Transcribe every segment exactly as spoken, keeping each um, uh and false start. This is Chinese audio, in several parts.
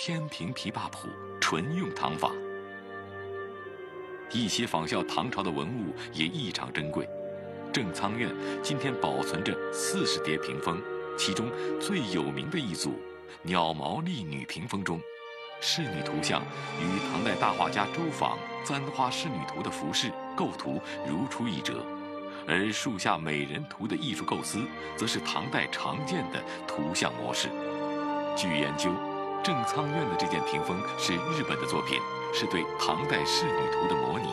天平琵琶谱，纯用唐法。一些仿效唐朝的文物也异常珍贵。正仓院今天保存着四十叠屏风，其中最有名的一组鸟毛丽女屏风中，仕女图像与唐代大画家周昉《簪花仕女图》的服饰构图如出一辙，而树下美人图的艺术构思，则是唐代常见的图像模式。据研究，正仓院的这件屏风是日本的作品，是对唐代仕女图的模拟。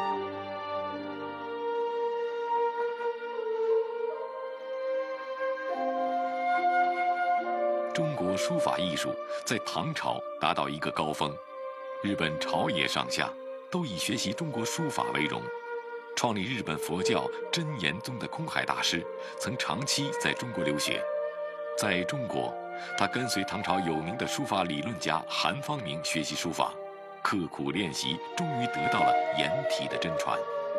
中国书法艺术在唐朝达到一个高峰，日本朝野上下都以学习中国书法为荣。创立日本佛教真言宗的空海大师曾长期在中国留学，在中国，他跟随唐朝有名的书法理论家韩方明学习书法，刻苦练习，终于得到了颜体的真传。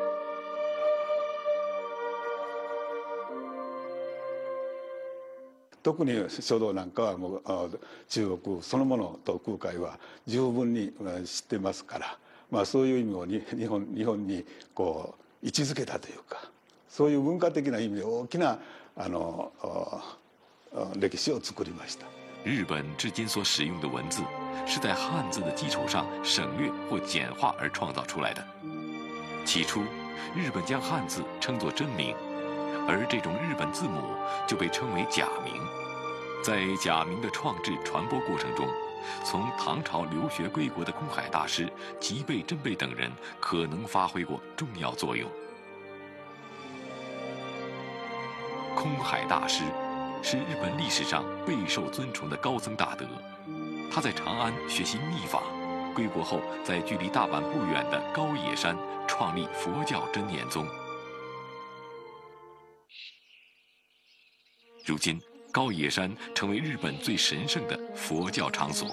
特に書道なんかはもう中国そのものと空海は十分に知ってますから、まあ、そういう意味を日本日本にこう位置づけたというか、そういう文化的な意味で大きなあの歴史を作りました。 日本至今所使用的文字，是在汉字的基础上省略或简化而创造出来的。起初，日本将汉字称作真名，而这种日本字母就被称为假名。在假名的创制传播过程中，从唐朝留学归国的空海大师吉备真备等人可能发挥过重要作用。空海大师是日本历史上备受尊崇的高僧大德，他在长安学习秘法，归国后在距离大阪不远的高野山创立佛教真言宗。如今，高野山成为日本最神圣的佛教场所。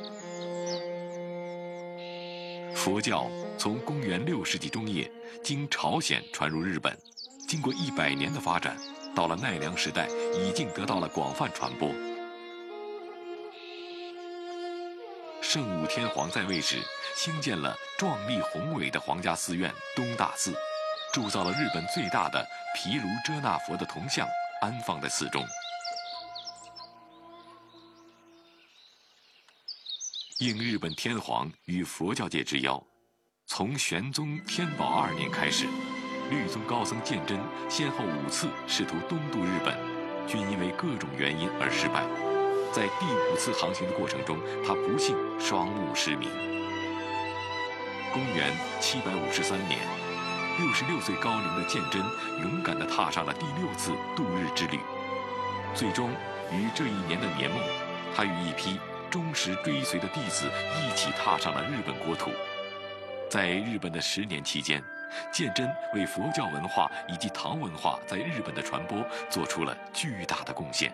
佛教从公元六世纪中叶经朝鲜传入日本，经过一百年的发展，到了奈良时代已经得到了广泛传播。圣武天皇在位时，兴建了壮丽宏伟的皇家寺院东大寺，铸造了日本最大的毗卢遮那佛的铜像，安放在寺中。应日本天皇与佛教界之邀，从玄宗天宝二年开始，律宗高僧鉴真先后五次试图东渡日本，均因为各种原因而失败。在第五次航行的过程中，他不幸双目失明。公元七百五十三年，六十六岁高龄的鉴真勇敢地踏上了第六次渡日之旅。最终，于这一年的年末，他与一批忠实追随的弟子一起踏上了日本国土。在日本的十年期间，鉴真为佛教文化以及唐文化在日本的传播做出了巨大的贡献。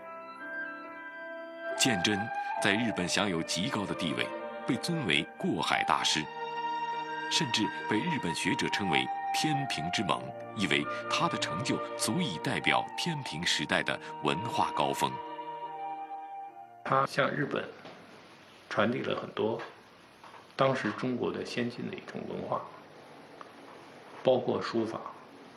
鉴真在日本享有极高的地位，被尊为过海大师，甚至被日本学者称为天平之盟，意为他的成就足以代表天平时代的文化高峰。 他向日本传递了很多当时中国的先进的一种文化，包括书法、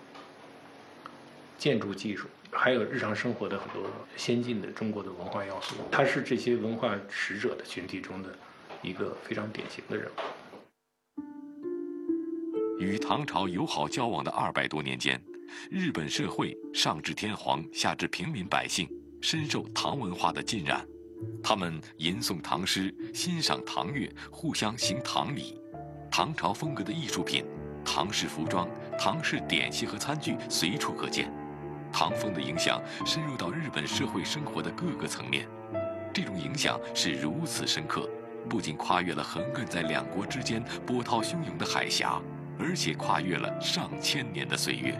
建筑技术，还有日常生活的很多先进的中国的文化要素。他是这些文化使者的群体中的一个非常典型的人物。 与唐朝友好交往的二百多年间，日本社会上至天皇，下至平民百姓，深受唐文化的浸染。他们吟诵唐诗，欣赏唐乐，互相行唐礼。唐朝风格的艺术品、唐式服装、唐式典席和餐具随处可见。唐风的影响深入到日本社会生活的各个层面。这种影响是如此深刻，不仅跨越了横亘在两国之间波涛汹涌的海峡，而且跨越了上千年的岁月。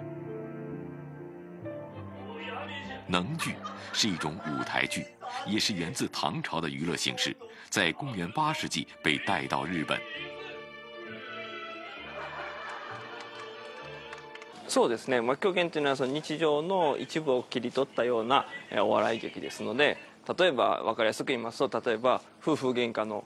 能剧是一种舞台剧，也是源自唐朝的娱乐形式，在公元八世纪被带到日本。 そうですね、狂言というのはその日常の一部を切り取ったようなお笑い劇ですので、例えば分かりやすく言いますと、例えば夫婦喧嘩の